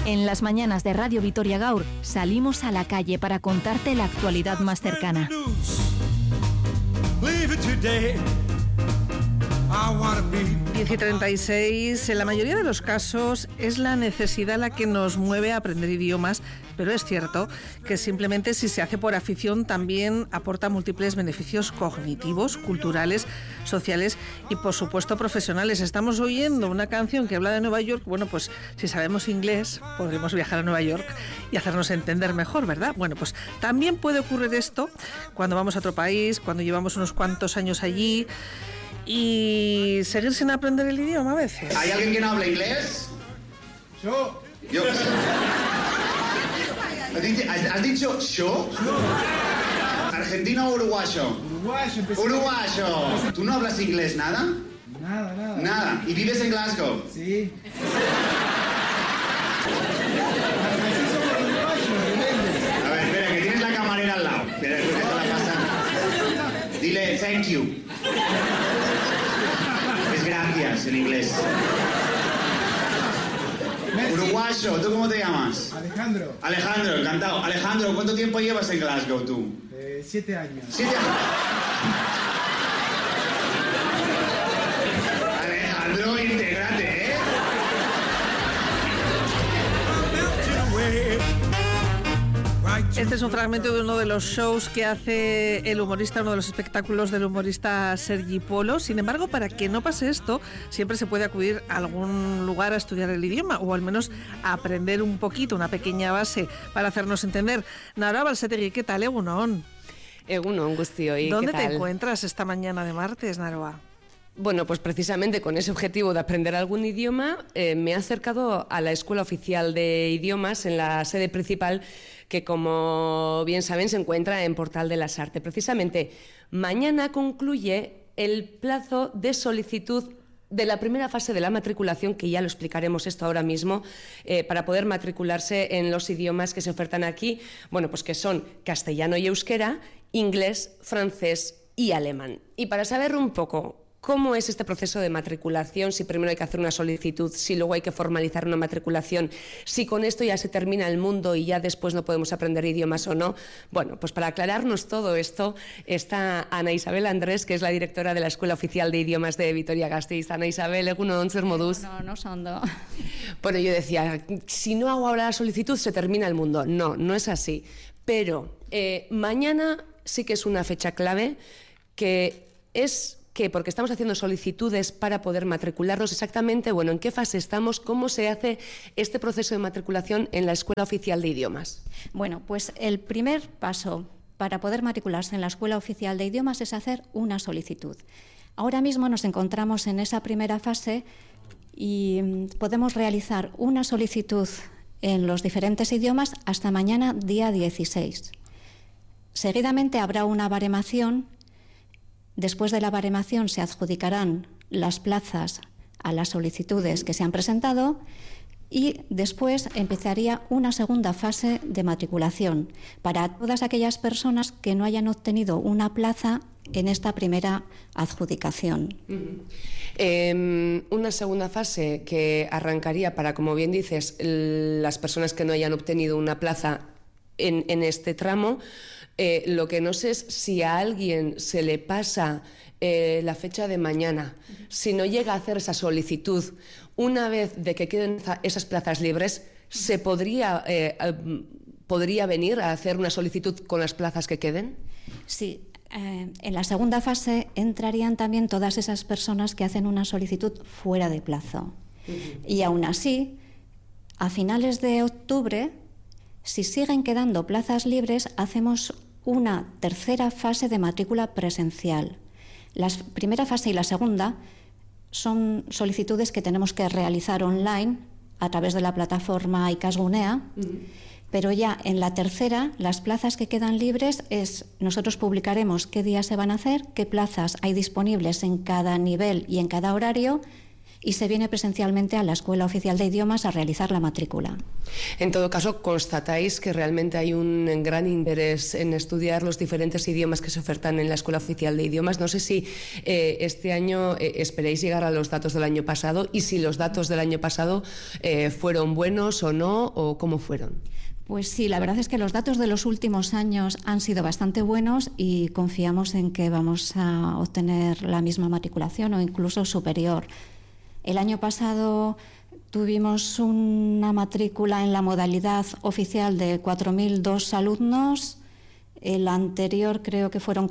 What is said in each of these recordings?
En las mañanas de Radio Vitoria Gaur salimos a la calle para contarte la actualidad más cercana. 10:36. En la mayoría de los casos es la necesidad la que nos mueve a aprender idiomas, pero es cierto que simplemente si se hace por afición también aporta múltiples beneficios cognitivos, culturales, sociales y por supuesto profesionales. Estamos oyendo una canción que habla de Nueva York. Bueno, pues si sabemos inglés podremos viajar a Nueva York y hacernos entender mejor, ¿verdad? Bueno, pues también puede ocurrir esto cuando vamos a otro país, cuando llevamos unos cuantos años allí y seguir sin aprender el idioma a veces. ¿Hay alguien que no habla inglés? Yo. ¿Has dicho yo? ¿Argentino o uruguayo? Uruguayo. ¿Tú no hablas inglés nada? Nada. Nada. ¿Y vives en Glasgow? Sí. A ver, espera, que tienes la camarera al lado. Espera, que esto la pasa. Dile thank you. Es gracias en inglés. Uruguayo, ¿tú cómo te llamas? Alejandro. Alejandro, encantado. Alejandro, ¿cuánto tiempo llevas en Glasgow tú? 7 años. 7 años. Alejandro, intégrate, ¿eh? Este es un fragmento de uno de los shows que hace el humorista, uno de los espectáculos del humorista Sergi Polo. Sin embargo, para que no pase esto, siempre se puede acudir a algún lugar a estudiar el idioma o al menos a aprender un poquito, una pequeña base para hacernos entender. Nara Balsetegui, ¿qué tal, Egunon? Egunon, guztioi, ¿Dónde ¿qué tal? te encuentras esta mañana de martes, Naroa? Bueno, pues precisamente con ese objetivo de aprender algún idioma, me he acercado a la Escuela Oficial de Idiomas en la sede principal, que como bien saben se encuentra en Portal de las Artes. Precisamente mañana concluye el plazo de solicitud de la primera fase de la matriculación, que ya lo explicaremos esto ahora mismo, para poder matricularse en los idiomas que se ofertan aquí, bueno, pues que son castellano y euskera, inglés, francés y alemán. Y para saber un poco ¿cómo es este proceso de matriculación? Si primero hay que hacer una solicitud, si luego hay que formalizar una matriculación, si con esto ya se termina el mundo y ya después no podemos aprender idiomas o no. Bueno, pues para aclararnos todo esto está Ana Isabel Andrés, que es la directora de la Escuela Oficial de Idiomas de Vitoria-Gasteiz. Ana Isabel, egunon, zer moduz? No sondo. Bueno, yo decía, si no hago ahora la solicitud se termina el mundo. No, no es así. Pero mañana sí que es una fecha clave, que es porque estamos haciendo solicitudes para poder matricularnos exactamente, bueno, ¿en qué fase estamos? ¿Cómo se hace este proceso de matriculación en la Escuela Oficial de Idiomas? Bueno, pues el primer paso para poder matricularse en la Escuela Oficial de Idiomas es hacer una solicitud. Ahora mismo nos encontramos en esa primera fase y podemos realizar una solicitud en los diferentes idiomas hasta mañana, día 16. Seguidamente habrá una baremación. Después de la baremación se adjudicarán las plazas a las solicitudes que se han presentado y después empezaría una segunda fase de matriculación para todas aquellas personas que no hayan obtenido una plaza en esta primera adjudicación. Una segunda fase que arrancaría para, como bien dices, las personas que no hayan obtenido una plaza en este tramo. Lo que no sé es si a alguien se le pasa la fecha de mañana, si no llega a hacer esa solicitud, una vez de que queden esas plazas libres, ¿se podría venir a hacer una solicitud con las plazas que queden? Sí. En la segunda fase entrarían también todas esas personas que hacen una solicitud fuera de plazo. Y aún así, a finales de octubre, si siguen quedando plazas libres, hacemos una tercera fase de matrícula presencial. La primera fase y la segunda son solicitudes que tenemos que realizar online a través de la plataforma Ikasgunea, pero ya en la tercera, las plazas que quedan libres nosotros publicaremos qué días se van a hacer, qué plazas hay disponibles en cada nivel y en cada horario, y se viene presencialmente a la Escuela Oficial de Idiomas a realizar la matrícula. En todo caso, constatáis que realmente hay un gran interés en estudiar los diferentes idiomas que se ofertan en la Escuela Oficial de Idiomas. No sé si este año esperáis llegar a los datos del año pasado y si los datos del año pasado fueron buenos o no, o cómo fueron. Pues sí, la verdad es que los datos de los últimos años han sido bastante buenos y confiamos en que vamos a obtener la misma matriculación o incluso superior. El año pasado tuvimos una matrícula en la modalidad oficial de 4.002 alumnos. El anterior creo que fueron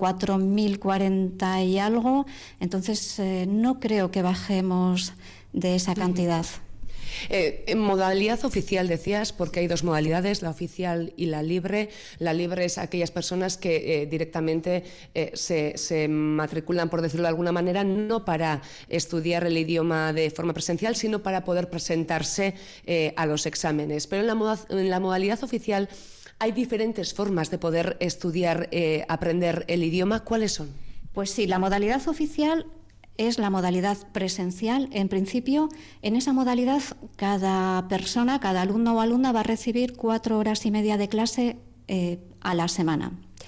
4.040 y algo. Entonces no creo que bajemos de esa cantidad. En modalidad oficial decías, porque hay dos modalidades, la oficial y la libre. La libre es aquellas personas que directamente se matriculan, por decirlo de alguna manera, no para estudiar el idioma de forma presencial, sino para poder presentarse a los exámenes. Pero en la modalidad oficial hay diferentes formas de poder estudiar, aprender el idioma. ¿Cuáles son? Pues sí, la modalidad oficial es la modalidad presencial. En principio, en esa modalidad, cada persona, cada alumno o alumna va a recibir 4 horas y media de clase a la semana.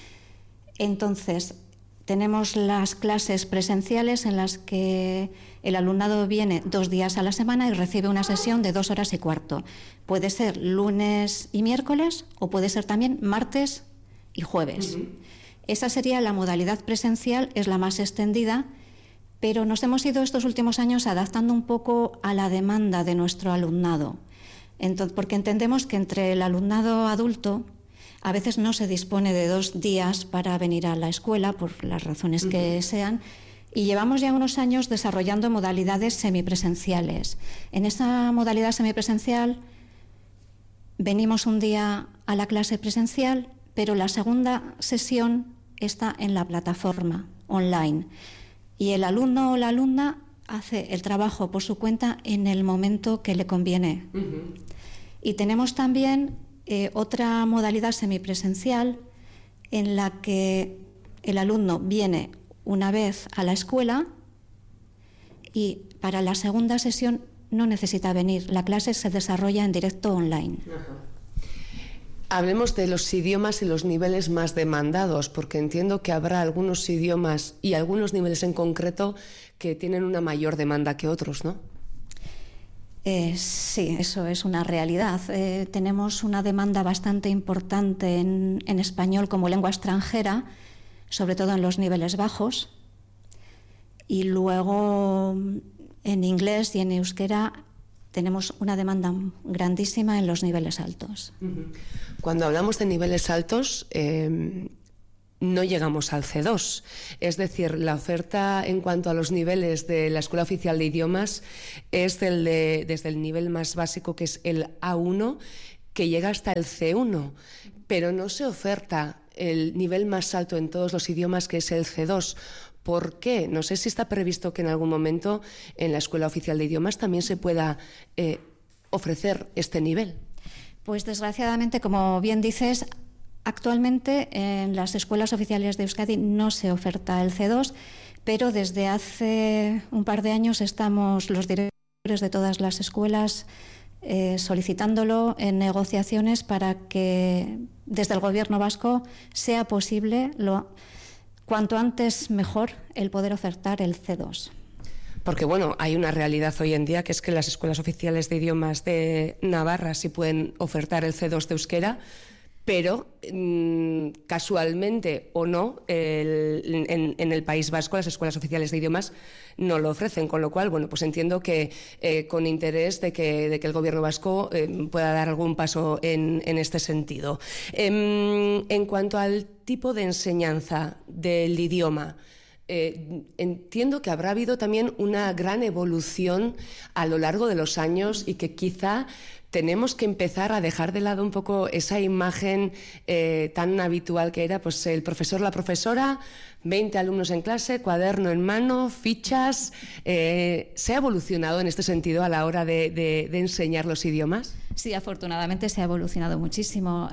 Entonces, tenemos las clases presenciales en las que el alumnado viene 2 días a la semana y recibe una sesión de 2 horas y cuarto. Puede ser lunes y miércoles o puede ser también martes y jueves. Esa sería la modalidad presencial, es la más extendida, pero nos hemos ido estos últimos años adaptando un poco a la demanda de nuestro alumnado. Porque entendemos que entre el alumnado adulto a veces no se dispone de 2 días para venir a la escuela, por las razones que sean, y llevamos ya unos años desarrollando modalidades semipresenciales. En esa modalidad semipresencial venimos un día a la clase presencial, pero la segunda sesión está en la plataforma online. Y el alumno o la alumna hace el trabajo por su cuenta en el momento que le conviene. Y tenemos también otra modalidad semipresencial en la que el alumno viene una vez a la escuela y para la segunda sesión no necesita venir. La clase se desarrolla en directo online. Hablemos de los idiomas y los niveles más demandados, porque entiendo que habrá algunos idiomas y algunos niveles en concreto que tienen una mayor demanda que otros, ¿no? Sí, eso es una realidad. Tenemos una demanda bastante importante en español como lengua extranjera, sobre todo en los niveles bajos, y luego en inglés y en euskera tenemos una demanda grandísima en los niveles altos. Cuando hablamos de niveles altos, no llegamos al C2. Es decir, la oferta en cuanto a los niveles de la Escuela Oficial de Idiomas es desde el nivel más básico, que es el A1, que llega hasta el C1, pero no se oferta el nivel más alto en todos los idiomas, que es el C2. ¿Por qué? No sé si está previsto que en algún momento en la Escuela Oficial de Idiomas también se pueda ofrecer este nivel. Pues desgraciadamente, como bien dices, actualmente en las escuelas oficiales de Euskadi no se oferta el C2, pero desde hace un par de años estamos los directores de todas las escuelas solicitándolo en negociaciones para que desde el Gobierno vasco sea posible, cuanto antes mejor, el poder ofertar el C2. Porque, bueno, hay una realidad hoy en día, que es que las escuelas oficiales de idiomas de Navarra sí pueden ofertar el C2 de euskera, pero casualmente o no, en el País Vasco las escuelas oficiales de idiomas no lo ofrecen, con lo cual, bueno, pues entiendo que con interés de que el Gobierno vasco pueda dar algún paso en este sentido. En cuanto al tipo de enseñanza del idioma, entiendo que habrá habido también una gran evolución a lo largo de los años y que quizá tenemos que empezar a dejar de lado un poco esa imagen tan habitual que era pues el profesor, la profesora, 20 alumnos en clase, cuaderno en mano, fichas. ¿Se ha evolucionado en este sentido a la hora de enseñar los idiomas? Sí, afortunadamente se ha evolucionado muchísimo.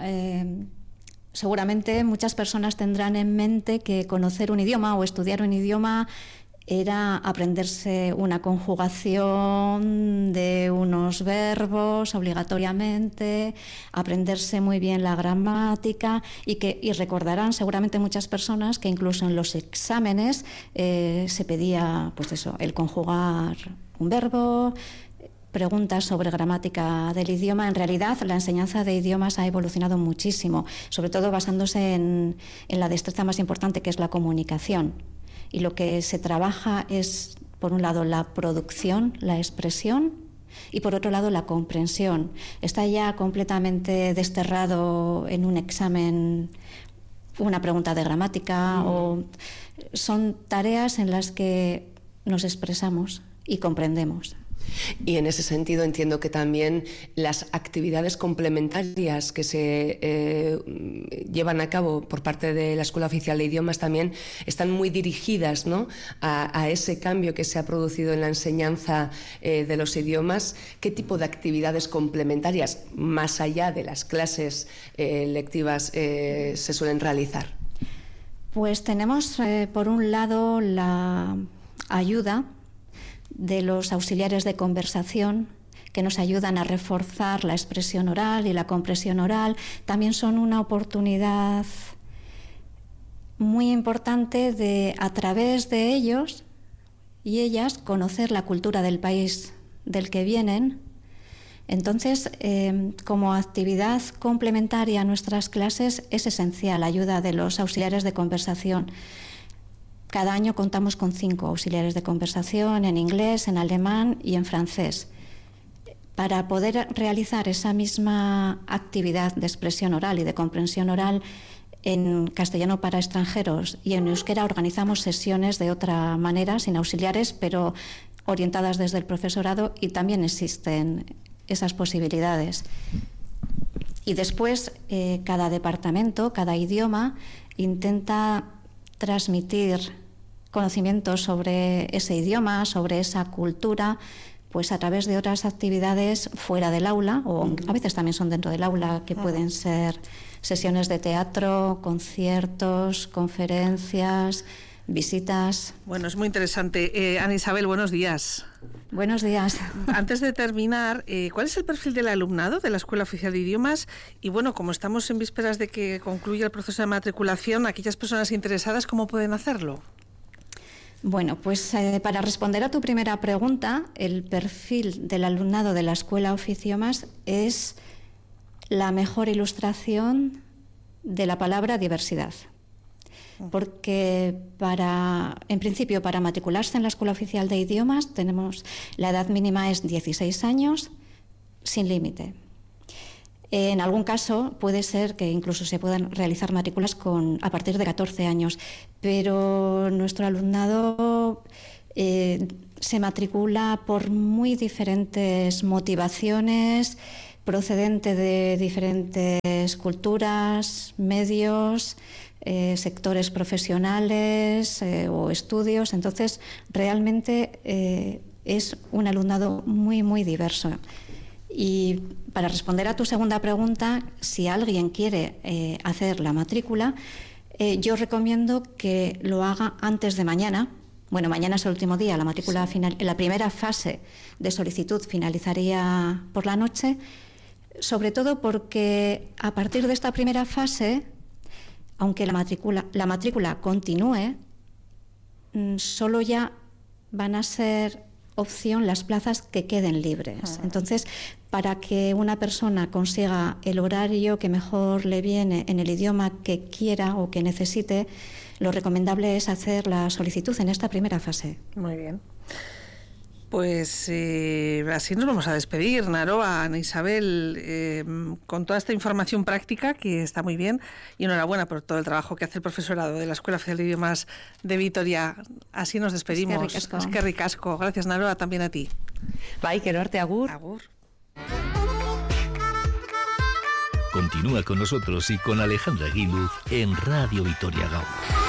Seguramente muchas personas tendrán en mente que conocer un idioma o estudiar un idioma era aprenderse una conjugación de unos verbos obligatoriamente, aprenderse muy bien la gramática y recordarán seguramente muchas personas que incluso en los exámenes se pedía pues eso, el conjugar un verbo, preguntas sobre gramática del idioma. En realidad, la enseñanza de idiomas ha evolucionado muchísimo, sobre todo basándose en la destreza más importante, que es la comunicación. Y lo que se trabaja es, por un lado, la producción, la expresión, y por otro lado, la comprensión. Está ya completamente desterrado en un examen una pregunta de gramática, o son tareas en las que nos expresamos y comprendemos. Y en ese sentido entiendo que también las actividades complementarias que se llevan a cabo por parte de la Escuela Oficial de Idiomas también están muy dirigidas, ¿no?, a ese cambio que se ha producido en la enseñanza de los idiomas. ¿Qué tipo de actividades complementarias, más allá de las clases lectivas, se suelen realizar? Pues tenemos, por un lado, la ayuda de los auxiliares de conversación, que nos ayudan a reforzar la expresión oral y la comprensión oral. También son una oportunidad muy importante de, a través de ellos y ellas, conocer la cultura del país del que vienen. Entonces, como actividad complementaria a nuestras clases, es esencial la ayuda de los auxiliares de conversación. Cada año contamos con 5 auxiliares de conversación en inglés, en alemán y en francés. Para poder realizar esa misma actividad de expresión oral y de comprensión oral en castellano para extranjeros y en euskera, organizamos sesiones de otra manera, sin auxiliares, pero orientadas desde el profesorado, y también existen esas posibilidades. Y después, cada departamento, cada idioma, intenta transmitir conocimientos sobre ese idioma, sobre esa cultura, pues a través de otras actividades fuera del aula, o a veces también son dentro del aula, que pueden ser sesiones de teatro, conciertos, conferencias, visitas. Bueno, es muy interesante. Ana Isabel, buenos días. Buenos días. Antes de terminar, ¿cuál es el perfil del alumnado de la Escuela Oficial de Idiomas? Y bueno, como estamos en vísperas de que concluya el proceso de matriculación, aquellas personas interesadas, ¿cómo pueden hacerlo? Bueno, pues para responder a tu primera pregunta, el perfil del alumnado de la Escuela Oficiomas es la mejor ilustración de la palabra diversidad. Porque en principio, para matricularse en la Escuela Oficial de Idiomas, la edad mínima es 16 años, sin límite. En algún caso puede ser que incluso se puedan realizar matrículas a partir de 14 años, pero nuestro alumnado se matricula por muy diferentes motivaciones, procedente de diferentes culturas, medios, sectores profesionales o estudios. Entonces, realmente es un alumnado muy, muy diverso. Y para responder a tu segunda pregunta, si alguien quiere hacer la matrícula, yo recomiendo que lo haga antes de mañana. Bueno, mañana es el último día, la matrícula final, la primera fase de solicitud finalizaría por la noche, sobre todo porque a partir de esta primera fase, aunque la matrícula continúe, solo ya van a ser opción las plazas que queden libres. Entonces, para que una persona consiga el horario que mejor le viene en el idioma que quiera o que necesite, lo recomendable es hacer la solicitud en esta primera fase. Muy bien. Pues así nos vamos a despedir, Naroa, Ana Isabel, con toda esta información práctica que está muy bien, y enhorabuena por todo el trabajo que hace el profesorado de la Escuela Oficial de Idiomas de Vitoria. Así nos despedimos. Eskerrik asko. Gracias, Naroa, también a ti. Bai, gero arte, agur. Agur. Continúa con nosotros y con Alejandra Guiluz en Radio Vitoria Gaur.